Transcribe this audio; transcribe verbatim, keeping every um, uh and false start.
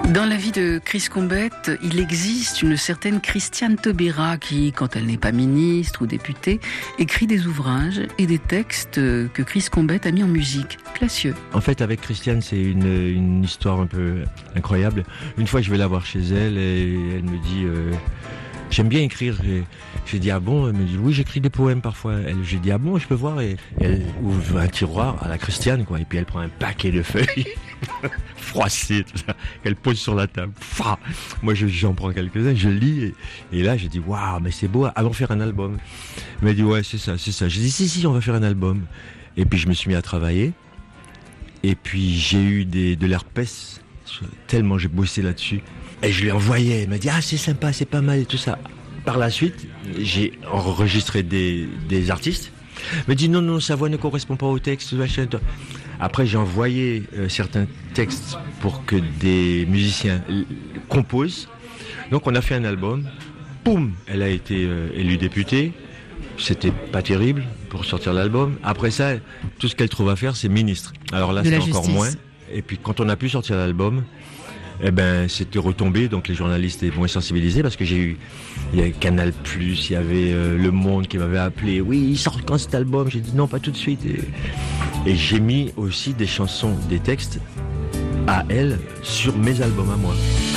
Dans la vie de Chris Combette, il existe une certaine Christiane Taubira qui, quand elle n'est pas ministre ou députée, écrit des ouvrages et des textes que Chris Combette a mis en musique. Classieux. En fait, avec Christiane, c'est une, une histoire un peu incroyable. Une fois, je vais la voir chez elle et elle me dit euh, « J'aime bien écrire ». J'ai dit « Ah bon ?» Elle me dit « Oui, j'écris des poèmes parfois ». Elle, j'ai dit « Ah bon, je peux voir ?» Et elle ouvre un tiroir à la Christiane, quoi. Et puis elle prend un paquet de feuilles froissées, tout ça, qu'elle pose sur la table. Fah Moi, je, j'en prends quelques-uns, je lis. Et, et là, j'ai dit « Waouh, mais c'est beau, allons faire un album ». Elle m'a dit « Ouais, c'est ça, c'est ça ». J'ai dit « Si, si, on va faire un album ». Et puis, je me suis mis à travailler. Et puis, j'ai eu des, de l'herpès, tellement j'ai bossé là-dessus. Et je lui envoyais, elle m'a dit « Ah, c'est sympa, c'est pas mal et tout ça ». Par la suite, j'ai enregistré des, des artistes. Elle m'a dit « Non, non, sa voix ne correspond pas au texte. » Après, j'ai envoyé euh, certains textes pour que des musiciens l- composent. Donc, on a fait un album. Poum, elle a été euh, élue députée. C'était pas terrible pour sortir l'album. Après ça, tout ce qu'elle trouve à faire, c'est ministre. Alors là, c'est encore moins. Et puis, quand on a pu sortir l'album, eh ben, c'était retombé. Donc, les journalistes étaient moins sensibilisés parce que j'ai eu, il y avait Canal plus, il y avait euh, Le Monde qui m'avait appelé. Oui, il sort quand cet album? J'ai dit non, pas tout de suite. Et, et j'ai mis aussi des chansons, des textes à elle sur mes albums à moi.